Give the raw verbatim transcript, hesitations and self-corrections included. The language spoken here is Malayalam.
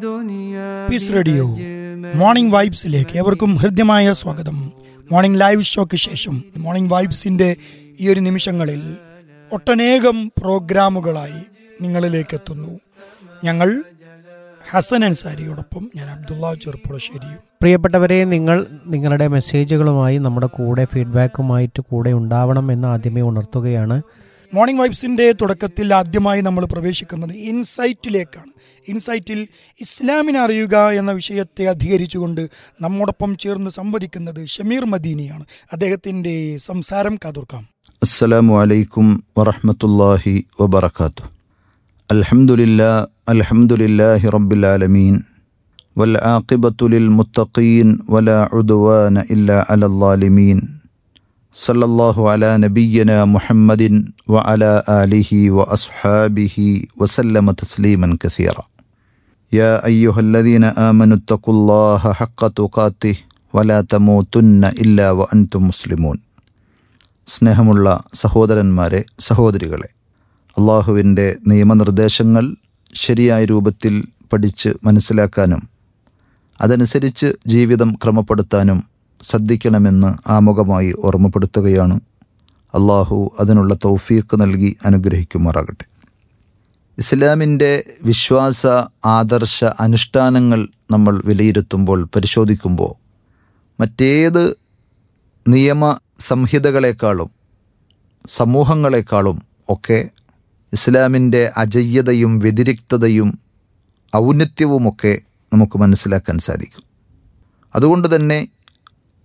പീസ് റേഡിയോ മോർണിംഗ് വൈബ്സിലേക്ക് ഏവർക്കും ഹൃദ്യമായ സ്വാഗതം. മോർണിംഗ് ലൈവ് ഷോയ്ക്ക് ശേഷം മോർണിംഗ് വൈബ്സിന്റെ ഈ ഒരു നിമിഷങ്ങളിൽ ഒട്ടനേകം പ്രോഗ്രാമുകളായി നിങ്ങളിലേക്ക് എത്തുന്നു. ഞങ്ങൾ ഹസൻ അൻസാരിയോടൊപ്പം ഞാൻ അബ്ദുള്ള ചെറുപ്പുളശ്ശേരിയും. പ്രിയപ്പെട്ടവരെ, നിങ്ങൾ നിങ്ങളുടെ മെസ്സേജുകളുമായി നമ്മുടെ കൂടെ ഫീഡ്ബാക്കുമായിട്ട് കൂടെ ഉണ്ടാവണം എന്ന് ആദ്യമേ ഉണർത്തുകയാണ്. മോർണിംഗ് വൈബ്സിന്റെ തുടക്കത്തിൽ ആദ്യമായി നമ്മൾ പ്രവേശിക്കുന്നത് ഇൻസൈറ്റിലേക്കാണ്. ഇൻസൈറ്റിൽ ഇസ്ലാമിനെ അറിയുക എന്ന വിഷയത്തെ അധികരിച്ചുകൊണ്ട് നമ്മോടൊപ്പം ചേർന്ന് സംവദിക്കുന്നത് ഷമീർ മദീനിയാണ്. അദ്ദേഹത്തിന്റെ സംസാരം കാതോർക്കാം. അസ്സലാമു അലൈക്കും വറഹ്മത്തുള്ളാഹി വബറകാതുഹു. അൽഹംദുലില്ലാഹി അൽഹംദുലില്ലാഹി റബ്ബിൽ ആലമീൻ വൽ ആഖിബത്തു ലിൽ മുത്തഖീൻ വലാ ഉദ്വാന ഇല്ലാ അലൽ ളാലിമീൻ. സല്ലല്ലാഹു അലാ നബിയ്യിനാ മുഹമ്മദിൻ വഅലാ ആലിഹി വഅസ്ഹാബിഹി വസല്ലമ തസ്ലീമൻ കസീറ. യാ അയ്യുഹല്ലദീന ആമനു തഖുല്ലാഹ ഹഖ്ക തുഖാതിഹി വലാ തമൂതുന്ന ഇല്ലാ വഅൻതും മുസ്ലിമൂൻ. സ്നേഹമുള്ള സഹോദരന്മാരെ, സഹോദരികളെ, അള്ളാഹുവിൻ്റെ നിയമനിർദ്ദേശങ്ങൾ ശരിയായ രൂപത്തിൽ പഠിച്ച് മനസ്സിലാക്കാനും അതനുസരിച്ച് ജീവിതം ക്രമപ്പെടുത്താനും ശ്രദ്ധിക്കണമെന്ന് ആമുഖമായി ഓർമ്മപ്പെടുത്തുകയാണ്. അള്ളാഹു അതിനുള്ള തൗഫീഖ് നൽകി അനുഗ്രഹിക്കുമാറാകട്ടെ. ഇസ്ലാമിൻ്റെ വിശ്വാസ ആദർശ അനുഷ്ഠാനങ്ങൾ നമ്മൾ വിലയിരുത്തുമ്പോൾ, പരിശോധിക്കുമ്പോൾ മറ്റേത് നിയമ സംഹിതകളെക്കാളും സമൂഹങ്ങളെക്കാളും ഒക്കെ ഇസ്ലാമിൻ്റെ അജയ്യതയും വ്യതിരിക്തതയും ഔന്നത്യവുമൊക്കെ നമുക്ക് മനസ്സിലാക്കാൻ സാധിക്കും. അതുകൊണ്ട് തന്നെ